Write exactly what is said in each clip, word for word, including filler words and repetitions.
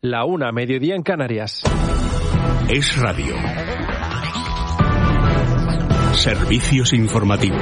La una, mediodía en Canarias. Es Radio. Servicios informativos.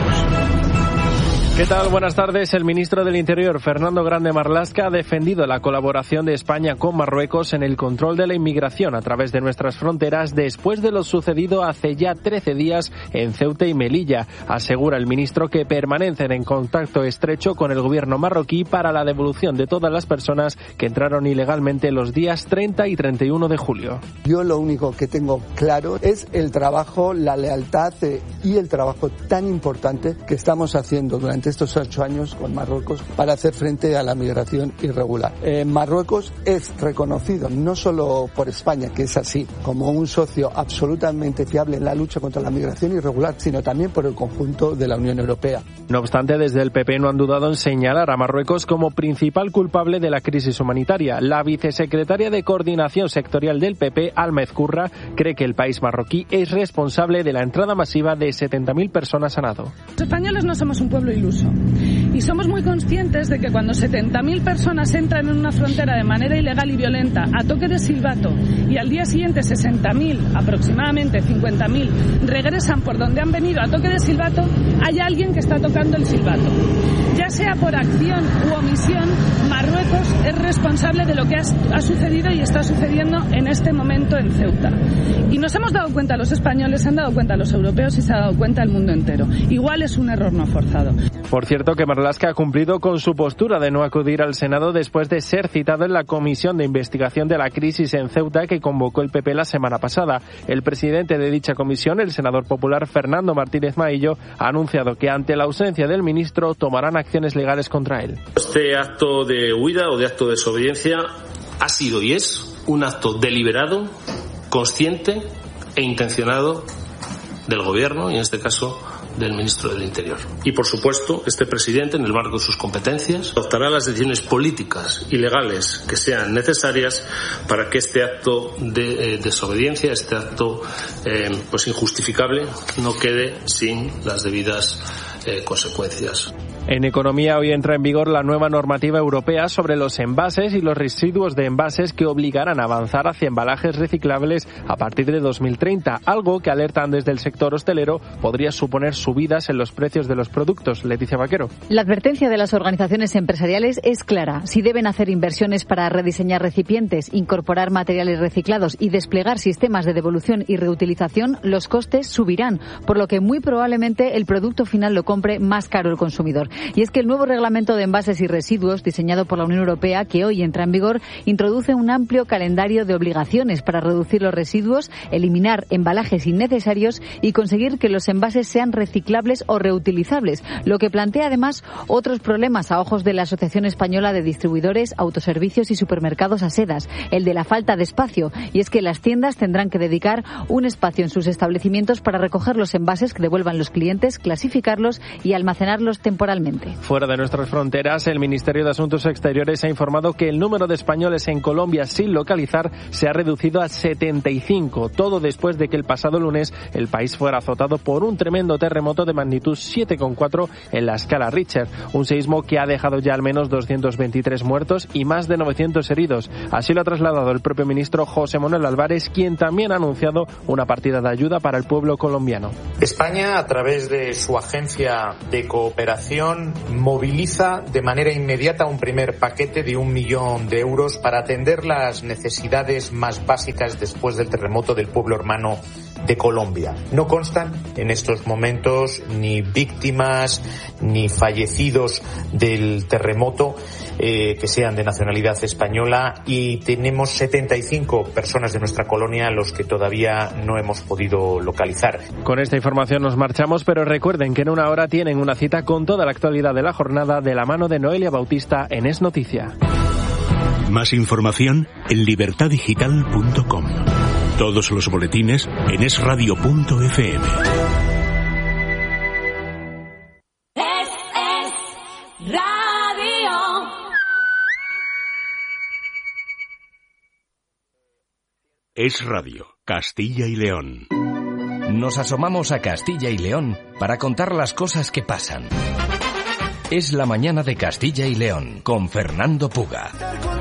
¿Qué tal? Buenas tardes. El ministro del Interior, Fernando Grande Marlaska, ha defendido la colaboración de España con Marruecos en el control de la inmigración a través de nuestras fronteras después de lo sucedido hace ya trece días en Ceuta y Melilla. Asegura el ministro que permanecen en contacto estrecho con el gobierno marroquí para la devolución de todas las personas que entraron ilegalmente los días treinta y treinta y uno de julio. Yo lo único que tengo claro es el trabajo, la lealtad eh, y el trabajo tan importante que estamos haciendo durante estos ocho años con Marruecos para hacer frente a la migración irregular. Eh, Marruecos es reconocido no solo por España, que es así, como un socio absolutamente fiable en la lucha contra la migración irregular, sino también por el conjunto de la Unión Europea. No obstante, desde el P P no han dudado en señalar a Marruecos como principal culpable de la crisis humanitaria. La vicesecretaria de Coordinación Sectorial del P P, Alma Ezcurra, cree que el país marroquí es responsable de la entrada masiva de setenta mil personas a nado. Los españoles no somos un pueblo iluso. Y somos muy conscientes de que cuando setenta mil personas entran en una frontera de manera ilegal y violenta a toque de silbato y al día siguiente sesenta mil, aproximadamente cincuenta mil, regresan por donde han venido a toque de silbato, hay alguien que está tocando el silbato. Ya sea por acción u omisión, Marruecos es responsable de lo que ha, ha sucedido y está sucediendo en este momento en Ceuta. Y nos hemos dado cuenta los españoles, se han dado cuenta los europeos y se ha dado cuenta el mundo entero. Igual es un error no forzado. Por cierto, que Marlaska ha cumplido con su postura de no acudir al Senado después de ser citado en la Comisión de Investigación de la Crisis en Ceuta que convocó el P P la semana pasada. El presidente de dicha comisión, el senador popular Fernando Martínez Maillo, ha anunciado que ante la ausencia del ministro tomarán acciones legales contra él. Este acto de huida o de acto de desobediencia ha sido y es un acto deliberado, consciente e intencionado del Gobierno y en este caso del ministro del Interior. Y por supuesto, este presidente, en el marco de sus competencias, adoptará las decisiones políticas y legales que sean necesarias para que este acto de eh, desobediencia, este acto eh, pues injustificable, no quede sin las debidas eh, consecuencias. En economía, hoy entra en vigor la nueva normativa europea sobre los envases y los residuos de envases que obligarán a avanzar hacia embalajes reciclables a partir de dos mil treinta, algo que alertan desde el sector hostelero podría suponer subidas en los precios de los productos. Leticia Vaquero. La advertencia de las organizaciones empresariales es clara. Si deben hacer inversiones para rediseñar recipientes, incorporar materiales reciclados y desplegar sistemas de devolución y reutilización, los costes subirán, por lo que muy probablemente el producto final lo compre más caro el consumidor. Y es que el nuevo reglamento de envases y residuos, diseñado por la Unión Europea, que hoy entra en vigor, introduce un amplio calendario de obligaciones para reducir los residuos, eliminar embalajes innecesarios y conseguir que los envases sean reciclables o reutilizables, lo que plantea además otros problemas a ojos de la Asociación Española de Distribuidores, Autoservicios y Supermercados Asedas, el de la falta de espacio, y es que las tiendas tendrán que dedicar un espacio en sus establecimientos para recoger los envases que devuelvan los clientes, clasificarlos y almacenarlos temporalmente. Fuera de nuestras fronteras, el Ministerio de Asuntos Exteriores ha informado que el número de españoles en Colombia sin localizar se ha reducido a setenta y cinco, todo después de que el pasado lunes el país fuera azotado por un tremendo terremoto de magnitud siete coma cuatro en la escala Richter, un seísmo que ha dejado ya al menos doscientos veintitrés muertos y más de novecientos heridos. Así lo ha trasladado el propio ministro José Manuel Álvarez, quien también ha anunciado una partida de ayuda para el pueblo colombiano. España, a través de su agencia de cooperación, moviliza de manera inmediata un primer paquete de un millón de euros para atender las necesidades más básicas después del terremoto del pueblo hermano de Colombia. No constan en estos momentos ni víctimas ni fallecidos del terremoto eh, que sean de nacionalidad española, y tenemos setenta y cinco personas de nuestra colonia a los que todavía no hemos podido localizar. Con esta información nos marchamos, pero recuerden que en una hora tienen una cita con toda la actualidad de la jornada de la mano de Noelia Bautista en Es Noticia. Más información en libertad digital punto com. Todos los boletines en es radio punto efe eme. Es, es radio. Es Radio, Castilla y León. Nos asomamos a Castilla y León para contar las cosas que pasan. Es la mañana de Castilla y León con Fernando Puga.